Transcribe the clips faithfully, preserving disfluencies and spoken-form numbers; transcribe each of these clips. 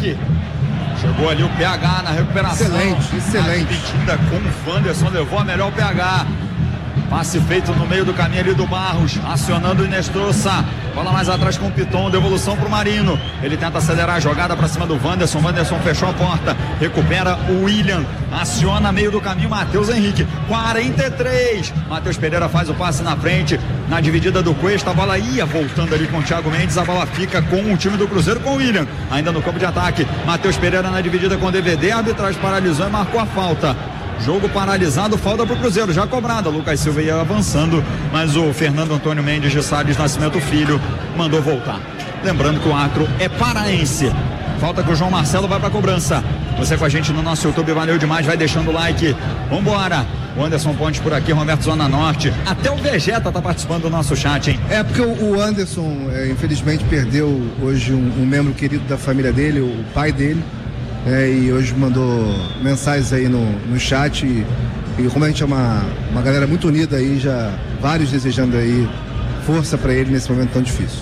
Henrique. Chegou ali o P H na recuperação. Excelente, excelente. Dividida com o Wanderson, levou a melhor o P H. Passe feito no meio do caminho ali do Barros, acionando o Inestrosa. Bola mais atrás com o Piton, devolução pro Marino. Ele tenta acelerar a jogada pra cima do Wanderson. Wanderson fechou a porta, recupera o William. Aciona meio do caminho Matheus Henrique. quarenta e três. Matheus Pereira faz o passe na frente, na dividida do Cuesta. A bola ia voltando ali com o Thiago Mendes. A bola fica com o time do Cruzeiro, com o William. Ainda no campo de ataque. Matheus Pereira na dividida com o D V D. A arbitragem paralisou e marcou a falta. Jogo paralisado, falta pro Cruzeiro, já cobrada. Lucas Silva ia avançando, mas o Fernando Antônio Mendes de Salles Nascimento Filho mandou voltar. Lembrando que o árbitro é paraense. Falta que o João Marcelo vai pra cobrança. Você com a gente no nosso YouTube, valeu demais, vai deixando o like. Vambora. O Anderson Pontes por aqui, Roberto Zona Norte. Até o Vegeta tá participando do nosso chat, hein? É porque o Anderson, é, infelizmente, perdeu hoje um, um membro querido da família dele, o pai dele. É, e hoje mandou mensagens aí no, no chat e, e como a gente é uma, uma galera muito unida aí, já vários desejando aí força para ele nesse momento tão difícil.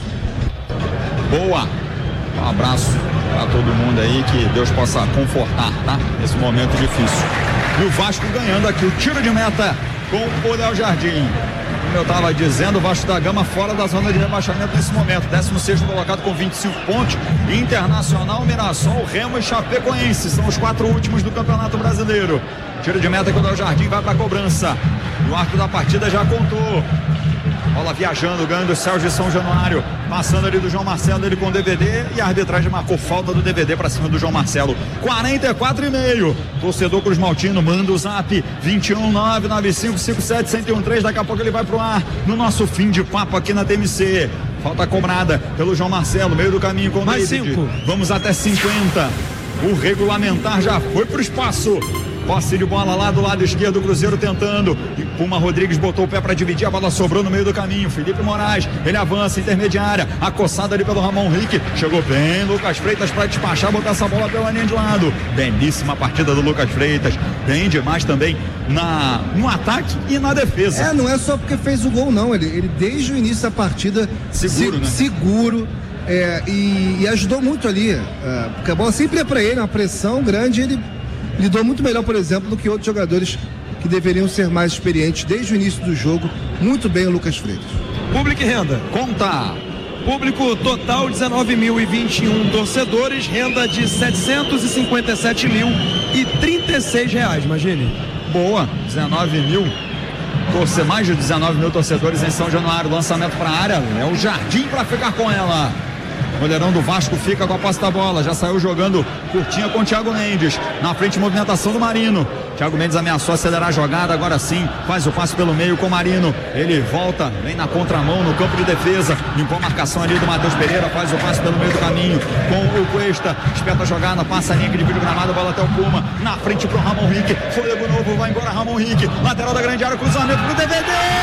Boa! Um abraço para todo mundo aí, que Deus possa confortar, tá? Nesse momento difícil. E o Vasco ganhando aqui o tiro de meta com o Léo Jardim. Como eu estava dizendo, o Vasco da Gama fora da zona de rebaixamento nesse momento. décimo sexto colocado com vinte e cinco pontos. Internacional, Mirassol, Remo e Chapecoense. São os quatro últimos do Campeonato Brasileiro. Tiro de meta que o Léo Jardim vai para a cobrança. E o arco da partida já contou. Bola viajando, ganhando o Sérgio de São Januário. Passando ali do João Marcelo, ele com o D V D. E a arbitragem marcou falta do D V D para cima do João Marcelo. quarenta e quatro e meio. Torcedor Cruz Maltino, manda o zap. vinte e um nove nove cinco cinco sete sete um três. Daqui a pouco ele vai pro ar no nosso fim de papo aqui na T M C. Falta cobrada pelo João Marcelo, meio do caminho com o Mais David. cinco. Vamos até cinquenta. O regulamentar já foi pro espaço. Posse de bola lá do lado esquerdo, o Cruzeiro tentando. E Puma Rodrigues botou o pé para dividir, a bola sobrou no meio do caminho. Felipe Moraes, ele avança, intermediária, acossada ali pelo Ramon Henrique. Chegou bem, Lucas Freitas para despachar, botar essa bola pela linha de lado. Belíssima partida do Lucas Freitas. Bem demais também na, no ataque e na defesa. É, não é só porque fez o gol, não. Ele, ele desde o início da partida, Seguro, se, né? Seguro. É, e, e ajudou muito ali. É, porque a bola sempre é para ele, uma pressão grande. Ele lidou muito melhor, por exemplo, do que outros jogadores que deveriam ser mais experientes desde o início do jogo. Muito bem o Lucas Freitas. Público e renda. Conta. Público total dezenove mil e vinte e um torcedores, renda de setecentos e cinquenta e sete mil e trinta e seis reais, imagine. Boa, dezenove mil. Torce, mais de dezenove mil torcedores em São Januário. Lançamento para a área. É o Jardim para ficar com ela. O goleirão do Vasco fica com a posse da bola. Já saiu jogando curtinha com o Thiago Mendes. Na frente, movimentação do Marino. Thiago Mendes ameaçou acelerar a jogada. Agora sim, faz o passe pelo meio com o Marino. Ele volta, vem na contramão no campo de defesa. Limpou a marcação ali do Matheus Pereira. Faz o passe pelo meio do caminho com o Cuesta. Espeta a jogada, passa a linha que divide o gramado. Bola até o Puma. Na frente pro Ramon Henrique. Fôlego novo, vai embora Ramon Henrique. Lateral da grande área, cruzamento pro D V D.